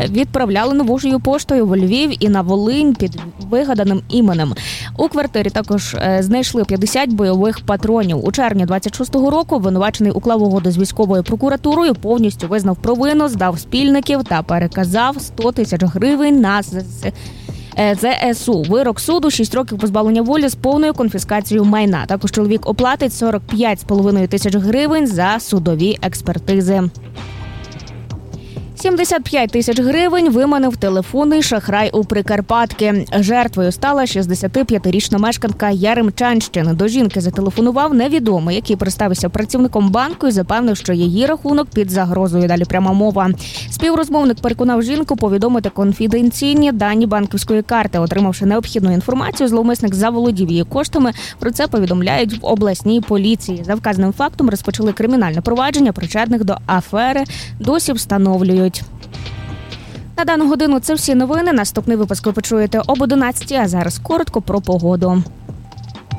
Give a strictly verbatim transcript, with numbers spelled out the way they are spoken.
відправляли новою поштою в Львів і на Волинь під вигаданим іменем. У квартирі також знайшли п'ятдесят бойових патронів. У червні двадцять шостого року обвинувачений уклав угоду з військовою прокуратурою, повністю визнав провину, здав спільників та переказав сто тисяч гривень на Зе Ес У. Вирок суду – шість років позбавлення волі з повною конфіскацією майна. Також чоловік оплатить сорок п'ять з половиною тисяч гривень за судові експертизи. сімдесят п'ять тисяч гривень виманив телефонний шахрай у Прикарпатки. Жертвою стала шістдесятип'ятирічна мешканка Яремчанщини. До жінки зателефонував невідомий, який представився працівником банку і запевнив, що її рахунок під загрозою. Далі пряма мова. Співрозмовник переконав жінку повідомити конфіденційні дані банківської карти. Отримавши необхідну інформацію, зловмисник заволодів її коштами. Про це повідомляють в обласній поліції. За вказаним фактом розпочали кримінальне провадження, причетних до афери досі встановлюють. На дану годину це всі новини. Наступний випуск ви почуєте об одинадцятій, а зараз коротко про погоду.